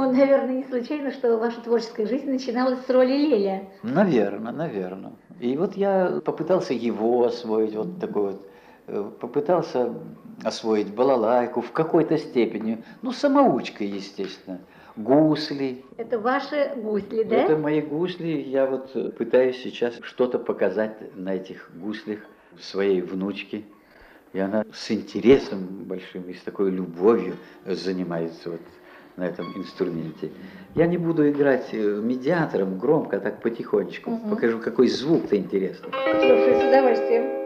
Ну, наверное, не случайно, что ваша творческая жизнь начиналась с роли Леля. Наверно, наверно. И вот я попытался его освоить, вот такой вот, попытался освоить балалайку в какой-то степени, ну, самоучкой, естественно. Гусли. Это ваши гусли, да? Это мои гусли. Я вот пытаюсь сейчас что-то показать на этих гуслях своей внучке. И она с интересом большим и с такой любовью занимается вот на этом инструменте. Я не буду играть медиатором громко, а так потихонечку. Покажу, какой звук-то интересный. Слушаю с удовольствием.